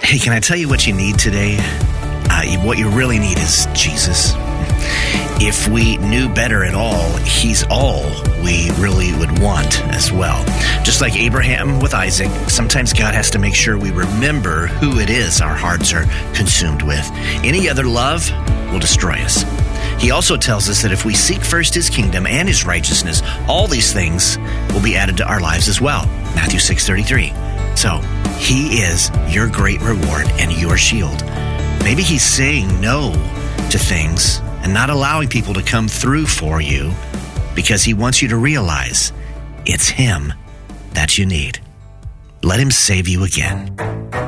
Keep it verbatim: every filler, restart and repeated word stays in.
Hey, can I tell you what you need today? Uh, what you really need is Jesus. If we knew better at all, he's all we really would want as well. Just like Abraham with Isaac, sometimes God has to make sure we remember who it is our hearts are consumed with. Any other love will destroy us. He also tells us that if we seek first his kingdom and his righteousness, all these things will be added to our lives as well. Matthew six thirty-three. So, he is your great reward and your shield. Maybe he's saying no to things and not allowing people to come through for you because he wants you to realize it's him that you need. Let him save you again.